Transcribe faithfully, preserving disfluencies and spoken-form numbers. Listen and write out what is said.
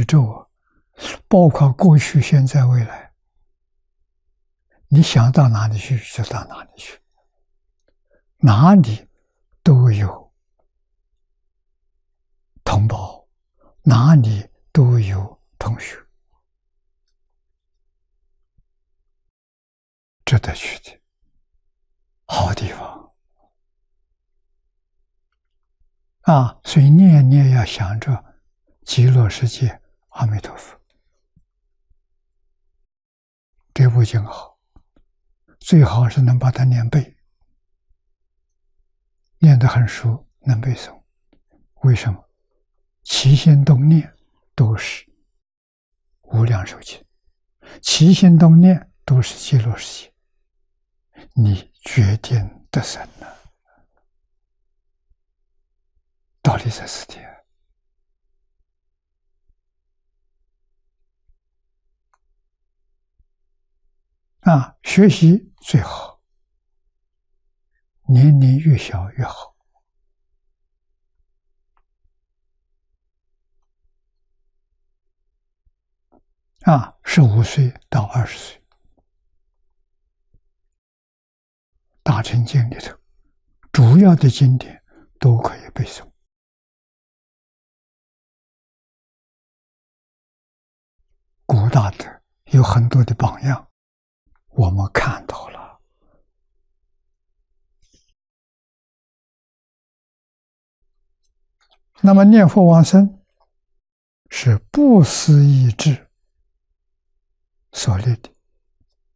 宇宙啊，包括过去、现在、未来，你想到哪里去就到哪里去，哪里都有同胞，哪里都有同学，值得去的好地方啊！所以念念要想着极乐世界阿弥陀佛。这部经好，最好是能把它念背，念得很熟，能背诵。为什么？起心动念都是无量寿经，起心动念都是极乐世界，你决定得生了。道理在此地啊！学习最好，年龄越小越好。啊，十五岁到二十岁，大乘经里头主要的经典都可以背诵。古大德有很多的榜样，我们看到了。那么念佛往生是不思议智所立的，